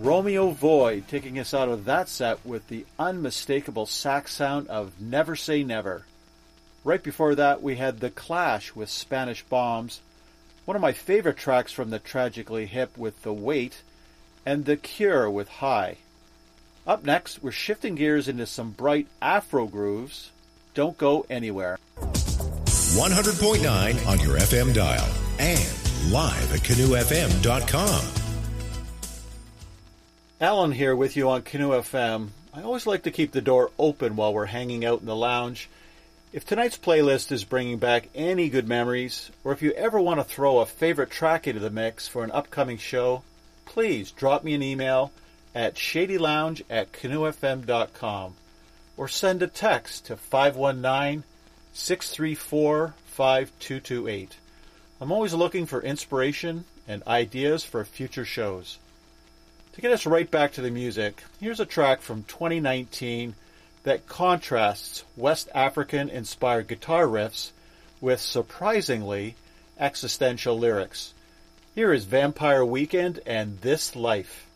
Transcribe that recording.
Romeo Void taking us out of that set with the unmistakable sax sound of Never Say Never. Right before that, we had The Clash with Spanish Bombs, one of my favorite tracks from the Tragically Hip with The Weight, and The Cure with High. Up next, we're shifting gears into some bright Afro grooves. Don't go anywhere. 100.9 on your FM dial and live at canoefm.com. Alan here with you on Canoe FM. I always like to keep the door open while we're hanging out in the lounge. If tonight's playlist is bringing back any good memories, or if you ever want to throw a favorite track into the mix for an upcoming show, please drop me an email at shadylounge@canoefm.com or send a text to 519-634-5228. I'm always looking for inspiration and ideas for future shows. To get us right back to the music, here's a track from 2019 that contrasts West African-inspired guitar riffs with surprisingly existential lyrics. Here is Vampire Weekend and This Life.